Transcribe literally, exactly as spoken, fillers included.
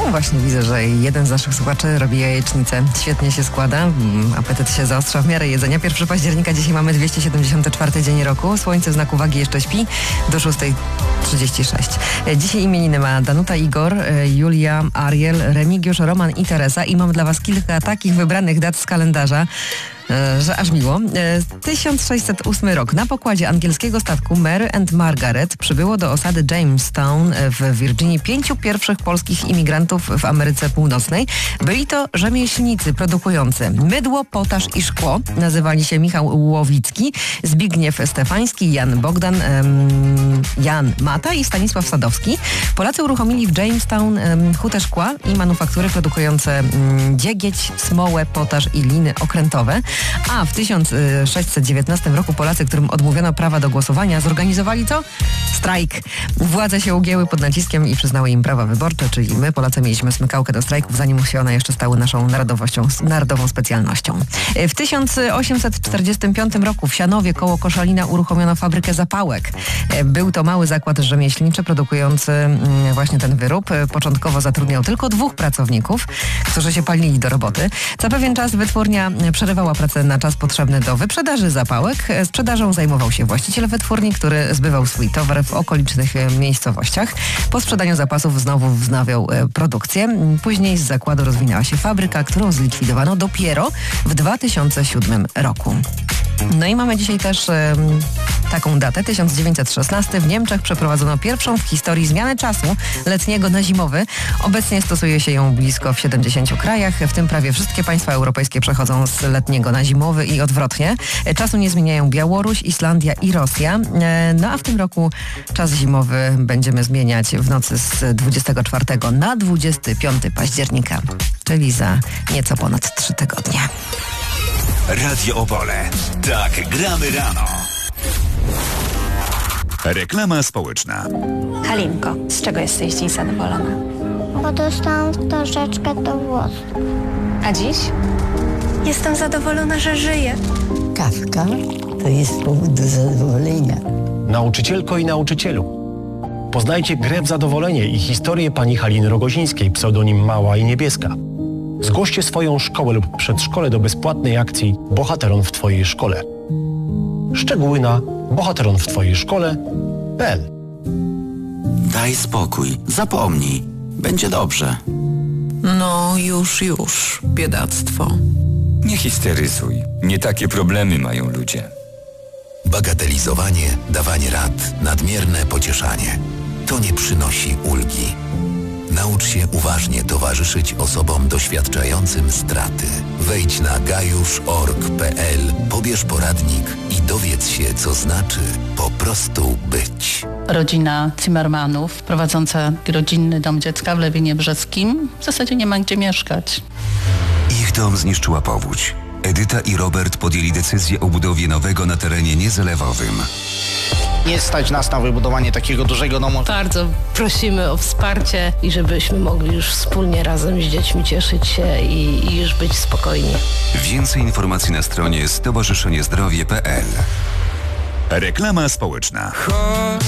O, właśnie widzę, że jeden z naszych słuchaczy robi jajecznicę. Świetnie się składa. Mm, apetyt się zaostrza w miarę jedzenia. pierwszego października, dzisiaj mamy dwieście siedemdziesiąty czwarty dzień roku. Słońce w znaku wagi jeszcze śpi do szóstej trzydzieści sześć. Dzisiaj imieniny ma Danuta, Igor, Julia, Ariel, Remigiusz, Roman i Teresa. I mam dla was kilka takich wybranych dat z kalendarza, że aż miło. tysiąc sześćset ósmy rok. Na pokładzie angielskiego statku Mary and Margaret przybyło do osady Jamestown w Virginii pięciu pierwszych polskich imigrantów w Ameryce Północnej. Byli to rzemieślnicy produkujący mydło, potaż i szkło. Nazywali się Michał Łowicki, Zbigniew Stefański, Jan Bogdan, um, Jan Mata i Stanisław Sadowski. Polacy uruchomili w Jamestown um, hutę szkła i manufaktury produkujące um, dziegieć, smołę, potaż i liny okrętowe. A w tysiąc sześćset dziewiętnastym roku Polacy, którym odmówiono prawa do głosowania, zorganizowali co? Strajk. Władze się ugięły pod naciskiem i przyznały im prawa wyborcze, czyli my, Polacy, mieliśmy smykałkę do strajków, zanim się one jeszcze stały naszą narodowością, narodową specjalnością. W tysiąc osiemset czterdziestym piątym roku w Sianowie koło Koszalina uruchomiono fabrykę zapałek. Był to mały zakład rzemieślniczy produkujący właśnie ten wyrób. Początkowo zatrudniał tylko dwóch pracowników, którzy się palili do roboty. Za pewien czas wytwórnia przerywała pracę na czas potrzebny do wyprzedaży zapałek. Sprzedażą zajmował się właściciel wytwórni, który zbywał swój towar w okolicznych miejscowościach. Po sprzedaniu zapasów znowu wznawiał produkcję. Później z zakładu rozwinęła się fabryka, którą zlikwidowano dopiero w dwa tysiące siódmym roku. No i mamy dzisiaj też e, taką datę, tysiąc dziewięćset szesnasty. W Niemczech przeprowadzono pierwszą w historii zmianę czasu letniego na zimowy. Obecnie stosuje się ją blisko w siedemdziesięciu krajach, w tym prawie wszystkie państwa europejskie przechodzą z letniego na zimowy i odwrotnie. E, czasu nie zmieniają Białoruś, Islandia i Rosja. E, no a w tym roku czas zimowy będziemy zmieniać w nocy z dwudziestego czwartego na dwudziestego piątego października, czyli za nieco ponad trzy tygodnie. Radio Opole. Tak gramy rano. Reklama społeczna. Halinko, z czego jesteś dziś zadowolona? Bo dostałam wstążeczkę do włosów. A dziś? Jestem zadowolona, że żyję. Kawka to jest powód do zadowolenia. Nauczycielko i nauczycielu, poznajcie grę w zadowolenie i historię pani Haliny Rogozińskiej, pseudonim Mała i Niebieska. Zgłoście swoją szkołę lub przedszkole do bezpłatnej akcji Bohateron w Twojej szkole. Szczegóły na bohateron w twojej szkole kropka p l. Daj spokój, zapomnij. Będzie dobrze. No już, już, biedactwo. Nie histeryzuj. Nie takie problemy mają ludzie. Bagatelizowanie, dawanie rad, nadmierne pocieszanie. To nie przynosi ulgi. Naucz się uważnie towarzyszyć osobom doświadczającym straty. Wejdź na gajusz kropka org kropka p l, pobierz poradnik i dowiedz się, co znaczy po prostu być. Rodzina Zimmermanów, prowadząca rodzinny dom dziecka w Lewinie Brzeskim, w zasadzie nie ma gdzie mieszkać. Ich dom zniszczyła powódź. Edyta i Robert podjęli decyzję o budowie nowego na terenie niezalewowym. Nie stać nas na wybudowanie takiego dużego domu. Bardzo prosimy o wsparcie i żebyśmy mogli już wspólnie razem z dziećmi cieszyć się i, i już być spokojni. Więcej informacji na stronie stowarzyszenie zdrowie kropka p l. Reklama społeczna.